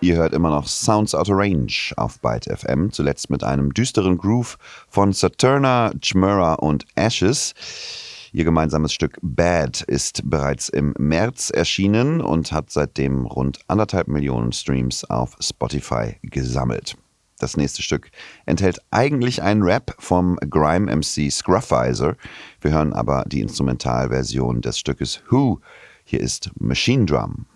Ihr hört immer noch Sounds Out of Range auf Byte FM, zuletzt mit einem düsteren Groove von Saturna, Chmura und Ashes. Ihr gemeinsames Stück Bad ist bereits im März erschienen und hat seitdem rund 1,5 Millionen Streams auf Spotify gesammelt. Das nächste Stück enthält eigentlich einen Rap vom Grime-MC Scruffizer. Wir hören aber die Instrumentalversion des Stückes Who. Hier ist Machine Drum.